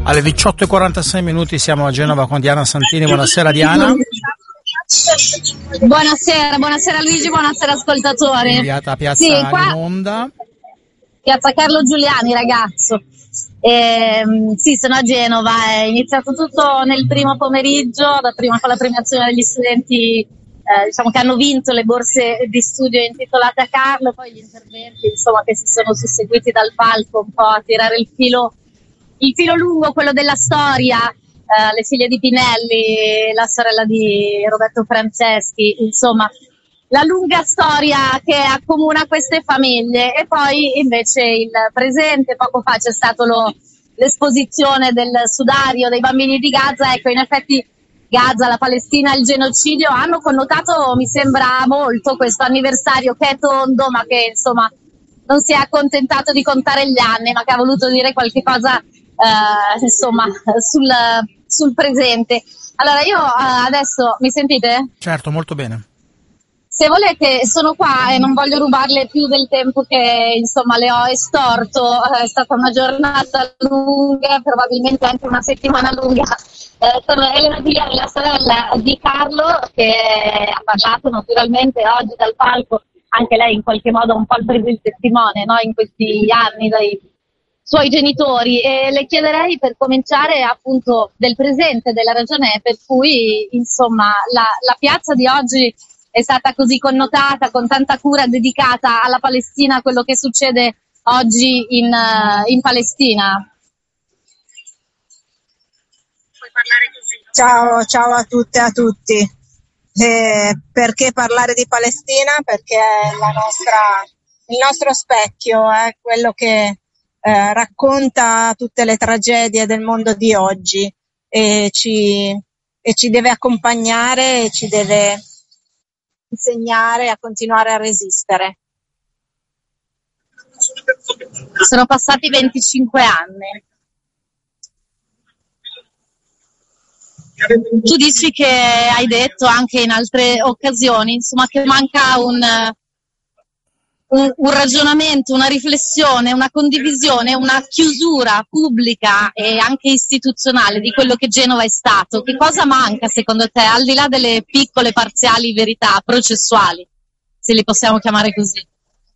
Alle 18:46 siamo a Genova con Diana Santini. Buonasera Diana. Buonasera Luigi, buonasera ascoltatori. Inviata a Piazza Alimonda. Piazza Carlo Giuliani, ragazzo. Sì, sono a Genova, è iniziato tutto nel primo pomeriggio, dapprima con la premiazione degli studenti diciamo che hanno vinto le borse di studio intitolate a Carlo, poi gli interventi insomma che si sono susseguiti dal palco un po' a tirare il filo lungo, quello della storia, le figlie di Pinelli, la sorella di Roberto Franceschi, insomma la lunga storia che accomuna queste famiglie. E poi invece il presente, poco fa c'è stato l'esposizione del sudario dei bambini di Gaza. Ecco, in effetti Gaza, la Palestina e il genocidio hanno connotato, mi sembra, molto questo anniversario che è tondo, ma che insomma non si è accontentato di contare gli anni, ma che ha voluto dire qualche cosa insomma sul presente. Allora io adesso, mi sentite? Certo, molto bene. Se volete sono qua e non voglio rubarle più del tempo che insomma le ho estorto, è stata una giornata lunga, probabilmente anche una settimana lunga. Sono Elena Giuliani, la sorella di Carlo, che ha parlato naturalmente oggi dal palco, anche lei in qualche modo un po' il testimone, no? In questi anni dai suoi genitori, e le chiederei per cominciare appunto del presente, della ragione per cui insomma la piazza di oggi è stata così connotata, con tanta cura dedicata alla Palestina, quello che succede oggi in Palestina. Puoi parlare così. Ciao a tutte e a tutti. Perché parlare di Palestina? Perché è il nostro specchio, è quello che racconta tutte le tragedie del mondo di oggi e ci deve accompagnare e ci deve insegnare a continuare a resistere. Sono passati 25 anni. Tu dici che hai detto anche in altre occasioni, insomma, che manca un ragionamento, una riflessione, una condivisione, una chiusura pubblica e anche istituzionale di quello che Genova è stato. Che cosa manca secondo te, al di là delle piccole parziali verità processuali, se le possiamo chiamare così?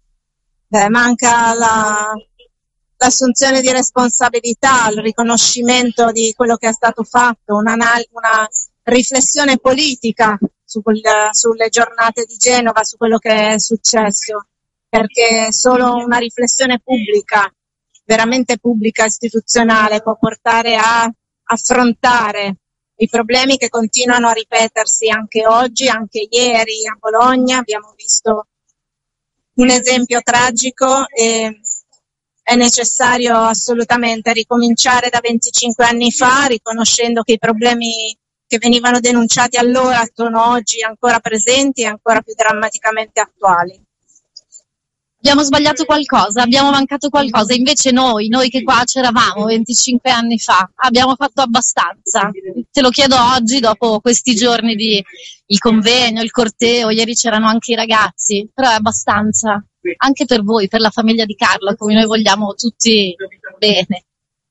Manca l'assunzione di responsabilità, il riconoscimento di quello che è stato fatto, una riflessione politica sulle giornate di Genova, su quello che è successo. Perché solo una riflessione pubblica, veramente pubblica, istituzionale, può portare a affrontare i problemi che continuano a ripetersi anche oggi, anche ieri a Bologna. Abbiamo visto un esempio tragico e è necessario assolutamente ricominciare da 25 anni fa, riconoscendo che i problemi che venivano denunciati allora sono oggi ancora presenti e ancora più drammaticamente attuali. Abbiamo sbagliato qualcosa, abbiamo mancato qualcosa, invece noi che qua c'eravamo 25 anni fa, abbiamo fatto abbastanza. Te lo chiedo oggi, dopo questi giorni di il convegno, il corteo, ieri c'erano anche i ragazzi, però è abbastanza, anche per voi, per la famiglia di Carlo, come noi vogliamo tutti bene.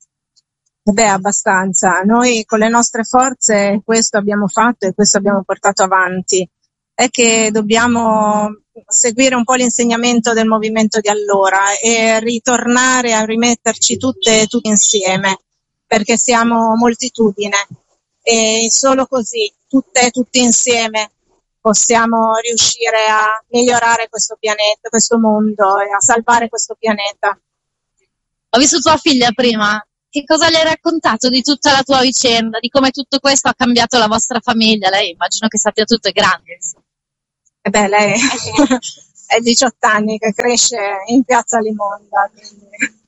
Abbastanza. Noi con le nostre forze questo abbiamo fatto e questo abbiamo portato avanti. È che dobbiamo seguire un po' l'insegnamento del movimento di allora e ritornare a rimetterci tutte insieme, perché siamo moltitudine e solo così, tutti insieme, possiamo riuscire a migliorare questo pianeta, questo mondo e a salvare questo pianeta. Ho visto tua figlia prima. Che cosa le hai raccontato di tutta la tua vicenda, di come tutto questo ha cambiato la vostra famiglia? Lei immagino che sappia tutto, è grande. Lei è 18 anni che cresce in Piazza Alimonda, quindi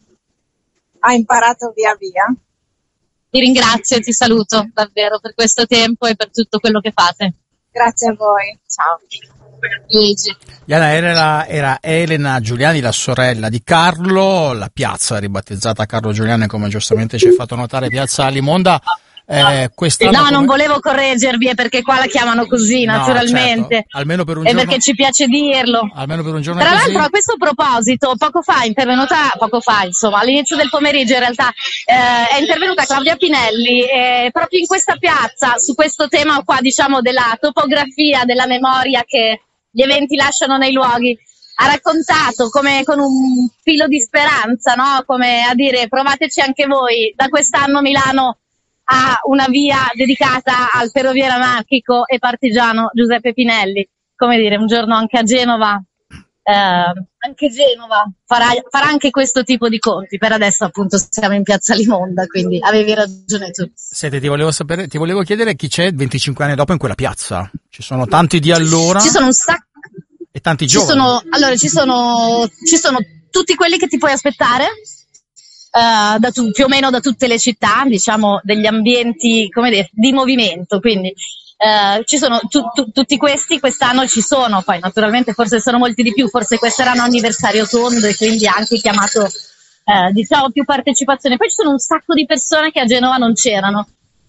ha imparato via via. Ti ringrazio e ti saluto davvero per questo tempo e per tutto quello che fate. Grazie a voi. Ciao. Luigi. Era Elena Giuliani, la sorella di Carlo. La piazza ribattezzata Carlo Giuliani, come giustamente ci hai fatto notare, Piazza Alimonda, quest'anno no, non volevo correggervi, perché qua la chiamano così, naturalmente. Certo. Almeno per un e giorno, perché ci piace dirlo. Almeno per un giorno. Tra così. l'altro, a questo proposito, poco fa, insomma, all'inizio del pomeriggio in realtà è intervenuta Claudia Pinelli proprio in questa piazza su questo tema qua, diciamo, della topografia, della memoria che gli eventi lasciano nei luoghi. Ha raccontato come con un filo di speranza, no? Come a dire, provateci anche voi. Da quest'anno Milano ha una via dedicata al ferroviere anarchico e partigiano Giuseppe Pinelli. Come dire, un giorno anche a Genova, farà anche questo tipo di conti. Per adesso appunto siamo in Piazza Limonda, quindi avevi ragione tu. Senti, ti volevo chiedere chi c'è 25 anni dopo in quella piazza. Ci sono tanti di allora. Ci sono un sacco. E tanti giovani. Ci sono tutti quelli che ti puoi aspettare, più o meno da tutte le città, diciamo, degli ambienti, come dire, di movimento, quindi ci sono tutti questi. Quest'anno ci sono, poi naturalmente forse sono molti di più, forse questo era un anniversario tondo e quindi ha anche chiamato diciamo più partecipazione. Poi ci sono un sacco di persone che a Genova non c'erano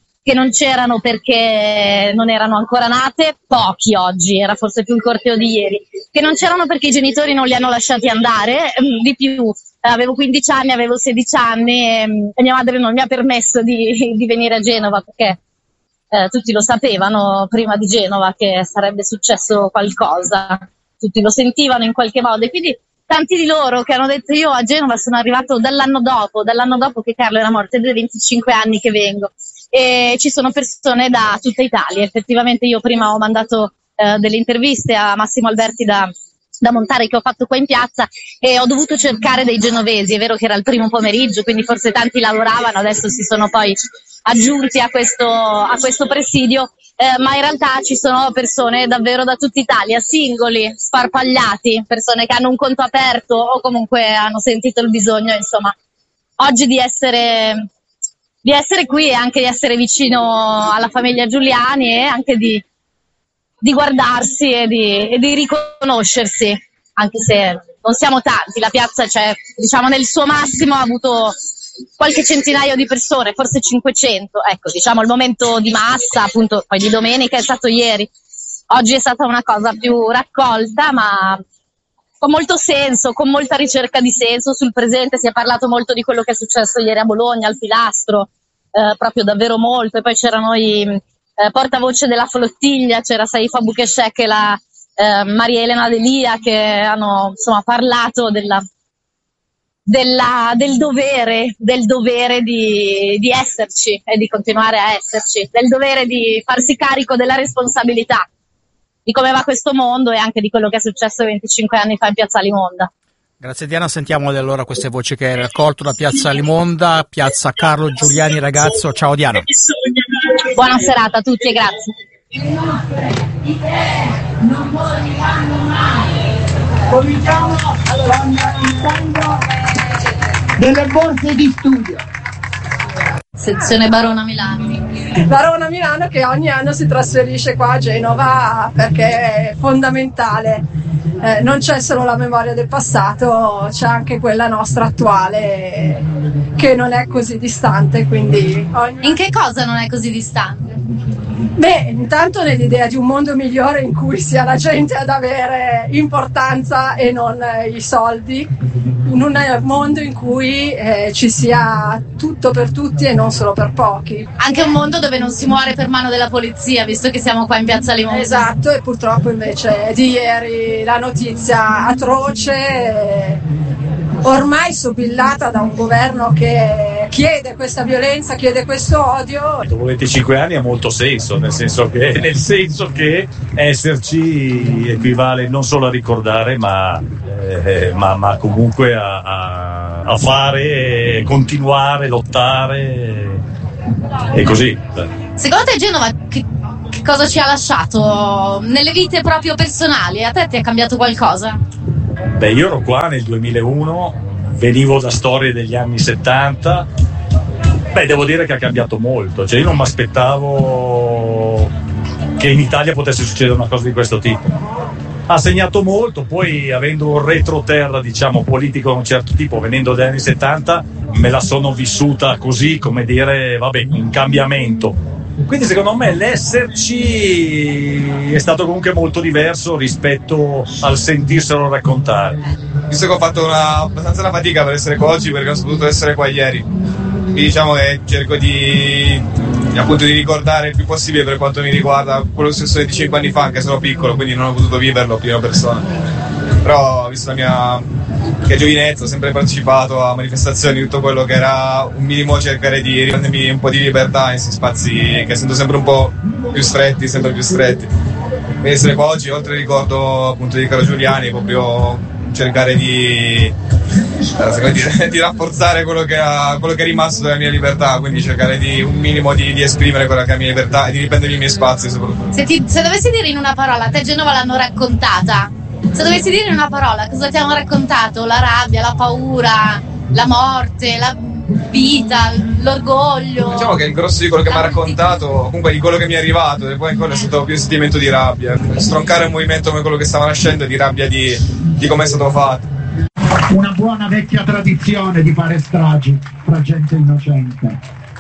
perché non erano ancora nate, pochi oggi, era forse più il corteo di ieri, che non c'erano perché i genitori non li hanno lasciati andare, di più, avevo 15 anni, avevo 16 anni e mia madre non mi ha permesso di venire a Genova perché tutti lo sapevano prima di Genova che sarebbe successo qualcosa, tutti lo sentivano in qualche modo e quindi tanti di loro che hanno detto io a Genova sono arrivato dall'anno dopo che Carlo era morto, ed è 25 anni che vengo. E ci sono persone da tutta Italia. Effettivamente io prima ho mandato delle interviste a Massimo Alberti da montare che ho fatto qua in piazza e ho dovuto cercare dei genovesi. È vero che era il primo pomeriggio, quindi forse tanti lavoravano, adesso si sono poi aggiunti a questo presidio, ma in realtà ci sono persone davvero da tutta Italia, singoli, sparpagliati, persone che hanno un conto aperto o comunque hanno sentito il bisogno, insomma, oggi di essere qui e anche di essere vicino alla famiglia Giuliani e anche di guardarsi e di riconoscersi, anche se non siamo tanti. La piazza c'è, diciamo, nel suo massimo ha avuto qualche centinaio di persone, forse 500, ecco, diciamo il momento di massa, appunto, poi di domenica è stato ieri. Oggi è stata una cosa più raccolta, ma con molto senso, con molta ricerca di senso sul presente. Si è parlato molto di quello che è successo ieri a Bologna, al Pilastro, proprio davvero molto, e poi c'erano i portavoce della flottiglia, c'era Saifa Bukeshek e la Maria Elena Delia che hanno insomma parlato del dovere di esserci e di continuare a esserci, del dovere di farsi carico della responsabilità di come va questo mondo e anche di quello che è successo 25 anni fa in Piazza Limonda. Grazie Diana, sentiamo allora queste voci che hai raccolto da Piazza Limonda, Piazza Carlo Giuliani Ragazzo. Ciao Diana. Buona serata a tutti e grazie. Le nostre idee non moriranno mai. Cominciamo con il taglio delle borse di studio. Sezione Barona Milano. Barona Milano che ogni anno si trasferisce qua a Genova perché è fondamentale. Non c'è solo la memoria del passato, c'è anche quella nostra attuale che non è così distante, quindi In che cosa non è così distante? Beh, intanto nell'idea di un mondo migliore in cui sia la gente ad avere importanza e non i soldi, in un mondo in cui ci sia tutto per tutti e non solo per pochi. Anche un mondo dove non si muore per mano della polizia, visto che siamo qua in Piazza Limonda. Esatto, e purtroppo invece di ieri la notizia atroce, ormai sobillata da un governo che chiede questa violenza, chiede questo odio. Dopo 25 anni ha molto senso, nel senso che esserci equivale non solo a ricordare, ma comunque a fare, continuare, lottare e così. Secondo te Genova che cosa ci ha lasciato nelle vite proprio personali? A te ti è cambiato qualcosa? Beh, io ero qua nel 2001, venivo da storie degli anni 70. Beh, devo dire che ha cambiato molto. Cioè, io non mi aspettavo che in Italia potesse succedere una cosa di questo tipo. ha segnato molto. Poi, avendo un retroterra, diciamo, politico di un certo tipo, venendo dagli anni 70, me la sono vissuta così, come dire, vabbè, un cambiamento. Quindi secondo me l'esserci è stato comunque molto diverso rispetto al sentirselo raccontare. Visto che ho fatto abbastanza una fatica per essere qua oggi, perché non sono potuto essere qua ieri, quindi diciamo che cerco di ricordare il più possibile, per quanto mi riguarda, quello stesso 25 anni fa, anche se ero piccolo, quindi non ho potuto viverlo in prima persona. Però, visto la mia giovinezza, ho sempre partecipato a manifestazioni, tutto quello che era un minimo cercare di riprendermi un po' di libertà in questi spazi che sento sempre un po' più stretti, sempre più stretti. Quindi essere qua oggi, oltre al ricordo appunto di Carlo Giuliani, proprio cercare di rafforzare quello che è rimasto della mia libertà, quindi cercare di un minimo di esprimere quella che è la mia libertà e di riprendermi i miei spazi soprattutto. Se dovessi dire in una parola, te Genova l'hanno raccontata, se dovessi dire in una parola cosa ti hanno raccontato? La rabbia, la paura, la morte, la vita, l'orgoglio? Diciamo che il grosso di quello che mi ha raccontato, comunque di quello che mi è arrivato, e poi quello è stato più il sentimento di rabbia, stroncare un movimento come quello che stava nascendo, di rabbia di come è stato fatto. Una buona vecchia tradizione di fare stragi fra gente innocente.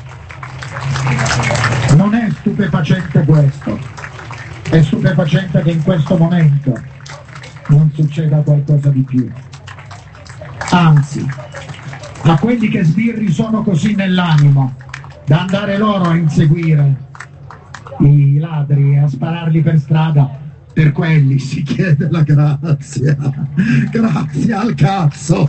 Non è stupefacente questo, è stupefacente che in questo momento non succeda qualcosa di più. Anzi, a quelli che sbirri sono così nell'animo da andare loro a inseguire i ladri e a spararli per strada, per quelli si chiede la grazia. Grazie al cazzo.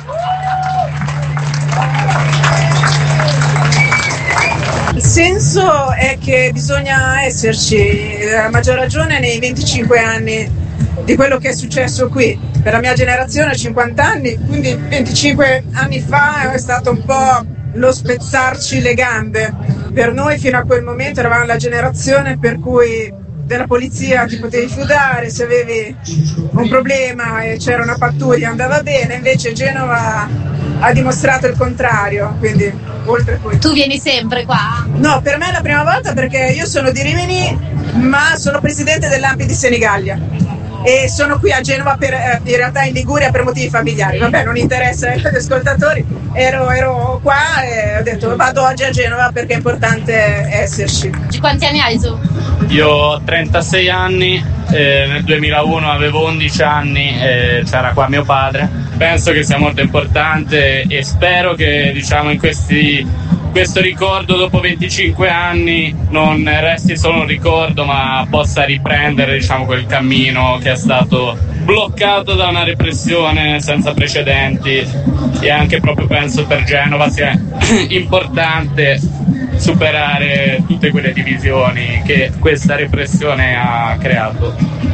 Il senso è che bisogna esserci, a maggior ragione nei 25 anni di quello che è successo qui. Per la mia generazione 50 anni, quindi 25 anni fa è stato un po' lo spezzarci le gambe. Per noi fino a quel momento eravamo la generazione per cui della polizia ti potevi fidare, se avevi un problema e c'era una pattuglia andava bene, invece Genova ha dimostrato il contrario, quindi oltre cui. Tu vieni sempre qua? No, per me è la prima volta perché io sono di Rimini, ma sono presidente dell'ANPI di Senigallia e sono qui a Genova in realtà in Liguria per motivi familiari. Vabbè, non interessa agli ascoltatori, ero qua e ho detto vado oggi a Genova perché è importante esserci. Quanti anni hai tu? Io ho 36 anni, nel 2001 avevo 11 anni, c'era qua mio padre. Penso che sia molto importante e spero che, diciamo, in questo ricordo dopo 25 anni non resti solo un ricordo, ma possa riprendere, diciamo, quel cammino che è stato bloccato da una repressione senza precedenti. E anche proprio penso per Genova sia importante superare tutte quelle divisioni che questa repressione ha creato.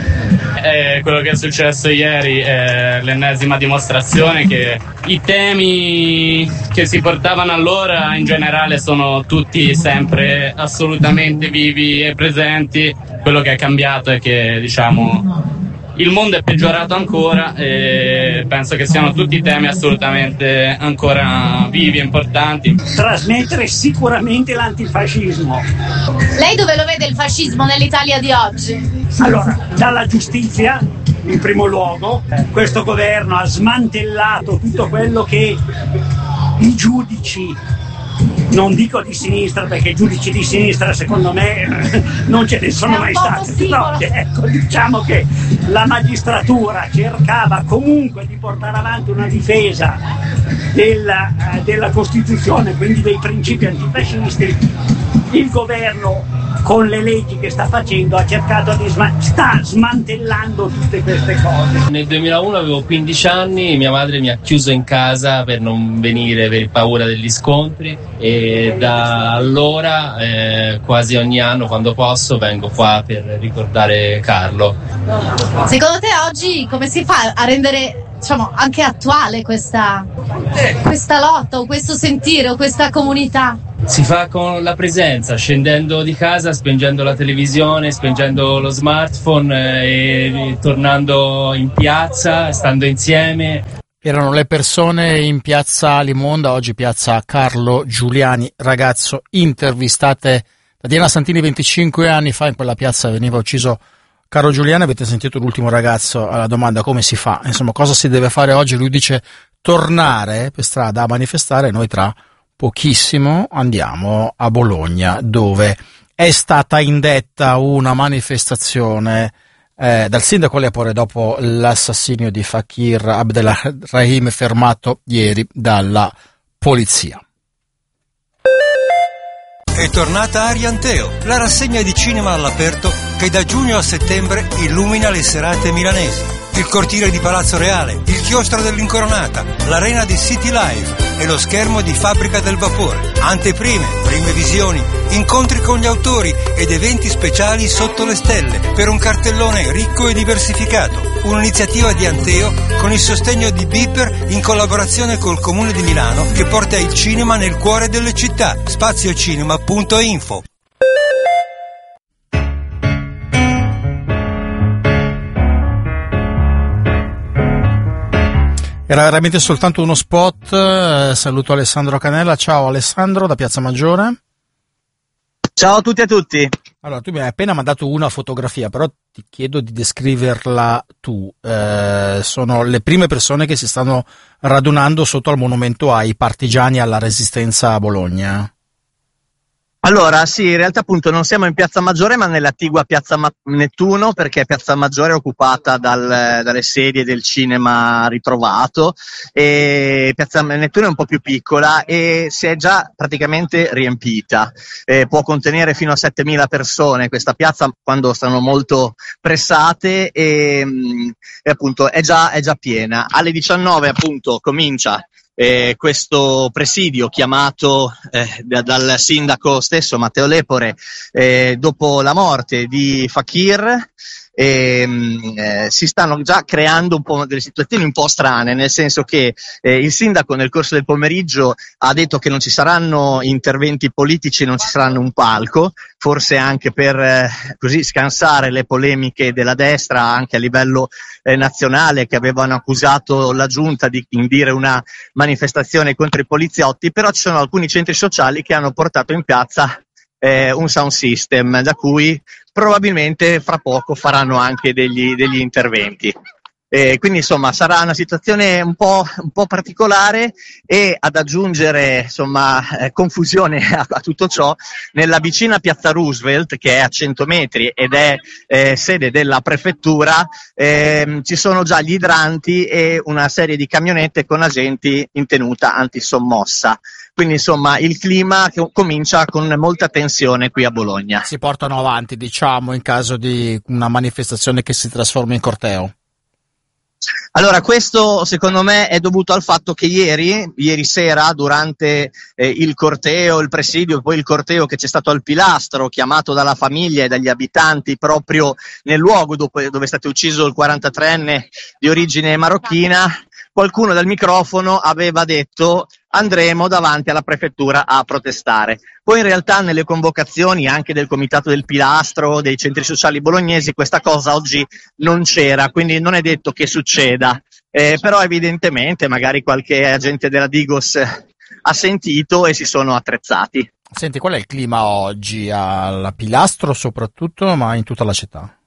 Quello che è successo ieri è l'ennesima dimostrazione che i temi che si portavano allora in generale sono tutti sempre assolutamente vivi e presenti. Quello che è cambiato è che, diciamo, il mondo è peggiorato ancora e penso che siano tutti temi assolutamente ancora vivi e importanti. Trasmettere sicuramente l'antifascismo. Lei dove lo vede il fascismo nell'Italia di oggi? Allora, dalla giustizia, in primo luogo, questo governo ha smantellato tutto quello che i giudici, non dico di sinistra perché giudici di sinistra secondo me non ce ne sono mai stati, no, ecco, diciamo che la magistratura cercava comunque di portare avanti una difesa della Costituzione, quindi dei principi antifascisti. Il governo con le leggi che sta facendo ha cercato di sta smantellando tutte queste cose. Nel 2001 avevo 15 anni, mia madre mi ha chiuso in casa per non venire per paura degli scontri e da allora quasi ogni anno quando posso vengo qua per ricordare Carlo. Secondo te oggi come si fa a rendere, diciamo, anche attuale questa lotta o questo sentire o questa comunità? Si fa con la presenza, scendendo di casa, spengendo la televisione, spengendo lo smartphone e tornando in piazza, stando insieme. Erano le persone in piazza Limonda, oggi piazza Carlo Giuliani, ragazzo, intervistate da Diana Santini 25 anni fa. In quella piazza veniva ucciso Caro Giuliani, avete sentito l'ultimo ragazzo alla domanda come si fa, insomma cosa si deve fare oggi? Lui dice tornare per strada a manifestare. Noi tra pochissimo andiamo a Bologna, dove è stata indetta una manifestazione dal sindaco Lepore dopo l'assassinio di Fakir Abdelrahim, fermato ieri dalla polizia. È tornata Arianteo, la rassegna di cinema all'aperto che da giugno a settembre illumina le serate milanesi. Il cortile di Palazzo Reale, il chiostro dell'Incoronata, l'arena di City Life e lo schermo di Fabbrica del Vapore. Anteprime, prime visioni, incontri con gli autori ed eventi speciali sotto le stelle per un cartellone ricco e diversificato. Un'iniziativa di Anteo con il sostegno di Beeper in collaborazione col Comune di Milano che porta il cinema nel cuore delle città. Spaziocinema.info. Era veramente soltanto uno spot. Saluto Alessandro Canella. Ciao Alessandro da Piazza Maggiore. Ciao a tutti e a tutti. Allora, tu mi hai appena mandato una fotografia, però ti chiedo di descriverla tu. Sono le prime persone che si stanno radunando sotto al monumento ai partigiani alla Resistenza a Bologna. Allora, sì, in realtà appunto non siamo in Piazza Maggiore, ma nell'attigua Piazza Nettuno, perché Piazza Maggiore è occupata dalle sedie del cinema ritrovato, e Piazza Nettuno è un po' più piccola e si è già praticamente riempita. Può contenere fino a 7.000 persone questa piazza quando stanno molto pressate e appunto è già piena. Alle 19 appunto comincia questo presidio chiamato dal sindaco stesso Matteo Lepore dopo la morte di Fakir. Si stanno già creando un po' delle situazioni un po' strane, nel senso che il sindaco nel corso del pomeriggio ha detto che non ci saranno interventi politici, non ci saranno un palco, forse anche per così scansare le polemiche della destra anche a livello nazionale, che avevano accusato la giunta di indire una manifestazione contro i poliziotti. Però ci sono alcuni centri sociali che hanno portato in piazza un sound system da cui probabilmente fra poco faranno anche degli interventi. Quindi insomma sarà una situazione un po' particolare, e ad aggiungere insomma confusione a tutto ciò, nella vicina piazza Roosevelt, che è a 100 metri ed è sede della prefettura, ci sono già gli idranti e una serie di camionette con agenti in tenuta antisommossa. Quindi insomma il clima comincia con molta tensione qui a Bologna. Si portano avanti, diciamo, in caso di una manifestazione che si trasforma in corteo. Allora, questo secondo me è dovuto al fatto che ieri sera, durante il corteo, il presidio, poi il corteo che c'è stato al Pilastro, chiamato dalla famiglia e dagli abitanti proprio nel luogo dove è stato ucciso il 43enne di origine marocchina, qualcuno dal microfono aveva detto: andremo davanti alla prefettura a protestare. Poi in realtà nelle convocazioni anche del comitato del Pilastro, dei centri sociali bolognesi, questa cosa oggi non c'era, quindi non è detto che succeda, però evidentemente magari qualche agente della Digos ha sentito e si sono attrezzati. Senti, qual è il clima oggi al Pilastro soprattutto, ma in tutta la città?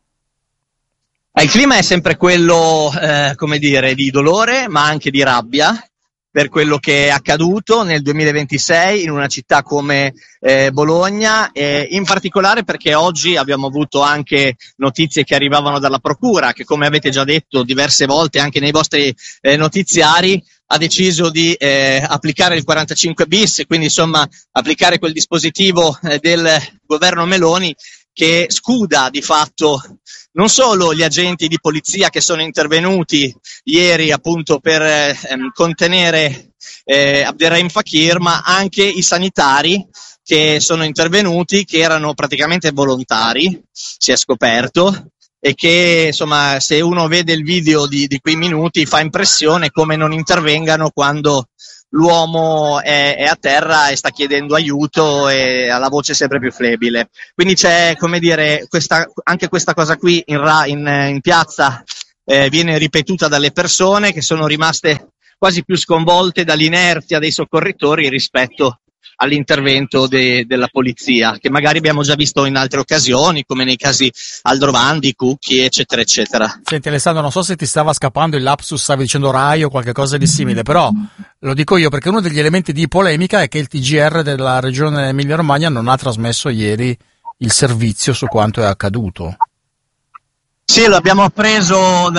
Il clima è sempre quello, come dire, di dolore, ma anche di rabbia per quello che è accaduto nel 2026 in una città come Bologna, in particolare perché oggi abbiamo avuto anche notizie che arrivavano dalla Procura, che, come avete già detto diverse volte anche nei vostri notiziari, ha deciso di applicare il 45 bis, quindi insomma applicare quel dispositivo del governo Meloni che scuda di fatto non solo gli agenti di polizia che sono intervenuti ieri appunto per contenere Abderrahim Fakir, ma anche i sanitari che sono intervenuti, che erano praticamente volontari, si è scoperto, e che insomma se uno vede il video di quei minuti fa impressione come non intervengano quando l'uomo è a terra e sta chiedendo aiuto e ha la voce sempre più flebile. Quindi c'è, come dire, anche questa cosa qui in piazza viene ripetuta dalle persone che sono rimaste quasi più sconvolte dall'inerzia dei soccorritori rispetto all'intervento della polizia, che magari abbiamo già visto in altre occasioni, come nei casi Aldrovandi, Cucchi, eccetera, eccetera. Senti Alessandro, non so se ti stava scappando il lapsus, stavi dicendo Rai o qualche cosa di simile, però lo dico io perché uno degli elementi di polemica è che il TGR della regione Emilia-Romagna non ha trasmesso ieri il servizio su quanto è accaduto. Sì, lo abbiamo appreso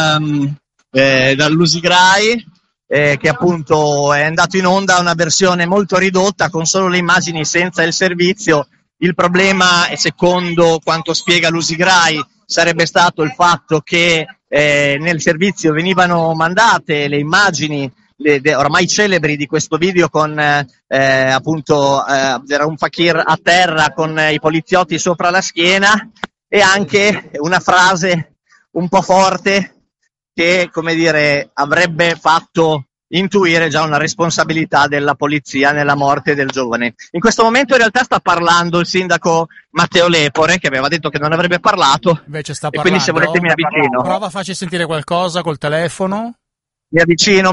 dall'Usigrai, che appunto è andato in onda una versione molto ridotta con solo le immagini senza il servizio. Il problema, secondo quanto spiega l'Usigrai, sarebbe stato il fatto che nel servizio venivano mandate le immagini ormai celebri di questo video con appunto era un fakir a terra con i poliziotti sopra la schiena e anche una frase un po' forte che, come dire, avrebbe fatto intuire già una responsabilità della polizia nella morte del giovane. In questo momento in realtà sta parlando il sindaco Matteo Lepore, che aveva detto che non avrebbe parlato. Invece sta e parlando. Quindi se volete mi avvicino. Prova a farci sentire qualcosa col telefono. Mi avvicino.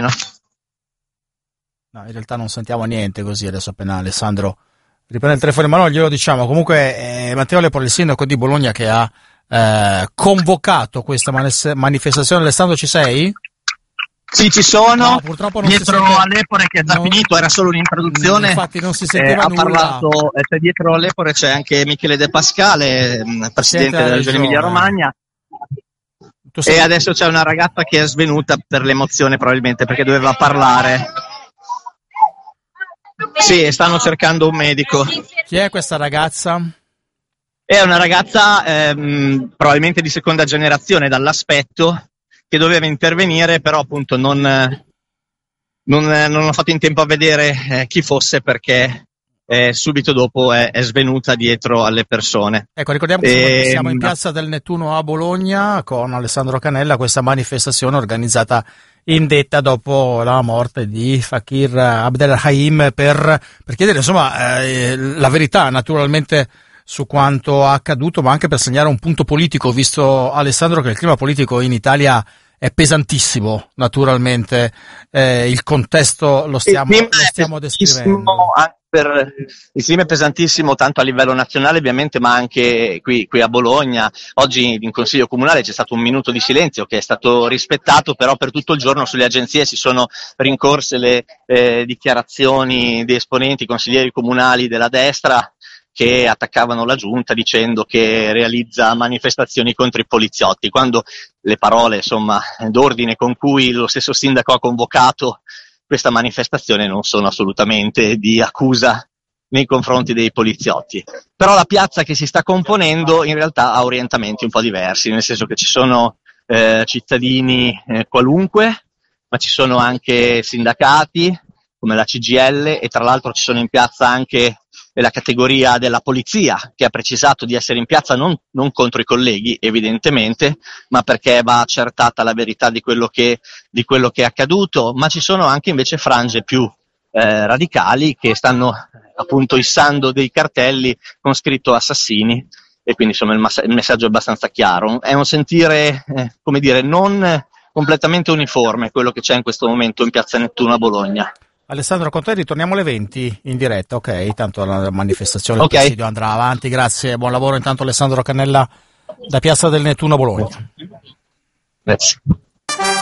No, in realtà non sentiamo niente così adesso appena Alessandro riprende il telefono in mano, glielo diciamo. Comunque Matteo Lepore, il sindaco di Bologna, che ha convocato questa manifestazione. Alessandro, ci sei? Sì, ci sono. No, purtroppo non dietro si sente... a Lepore, che è già finito, era solo un'introduzione. Infatti non si sentiva ha nulla. Parlato, dietro a Lepore c'è anche Michele De Pascale, presidente della regione Emilia-Romagna. E adesso c'è una ragazza che è svenuta per l'emozione, probabilmente perché doveva parlare. Sì, stanno cercando un medico. Chi è questa ragazza? È una ragazza probabilmente di seconda generazione dall'aspetto, che doveva intervenire, però appunto non ho fatto in tempo a vedere chi fosse, perché subito dopo è svenuta dietro alle persone. Ecco, ricordiamo che siamo in Piazza del Nettuno a Bologna con Alessandro Cannella, questa manifestazione organizzata indetta dopo la morte di Fakir Abdelrahim per chiedere insomma la verità naturalmente su quanto accaduto, ma anche per segnare un punto politico, visto Alessandro che il clima politico in Italia è pesantissimo, naturalmente il contesto lo stiamo descrivendo. Il clima è pesantissimo tanto a livello nazionale ovviamente, ma anche qui a Bologna. Oggi in Consiglio Comunale c'è stato un minuto di silenzio che è stato rispettato, però per tutto il giorno sulle agenzie si sono rincorse le dichiarazioni di esponenti consiglieri comunali della destra che attaccavano la giunta dicendo che realizza manifestazioni contro i poliziotti, quando le parole insomma d'ordine con cui lo stesso sindaco ha convocato questa manifestazione non sono assolutamente di accusa nei confronti dei poliziotti. Però la piazza che si sta componendo in realtà ha orientamenti un po' diversi, nel senso che ci sono cittadini qualunque, ma ci sono anche sindacati come la CGIL, e tra l'altro ci sono in piazza anche la categoria della polizia, che ha precisato di essere in piazza non contro i colleghi evidentemente, ma perché va accertata la verità di quello che è accaduto. Ma ci sono anche invece frange più radicali che stanno appunto issando dei cartelli con scritto assassini, e quindi insomma il messaggio è abbastanza chiaro. È un sentire come dire non completamente uniforme quello che c'è in questo momento in Piazza Nettuno a Bologna. Alessandro, con te ritorniamo alle 20 in diretta, ok? Tanto la manifestazione, il presidio andrà avanti, grazie, buon lavoro. Intanto Alessandro Cannella da Piazza del Nettuno a Bologna. Grazie.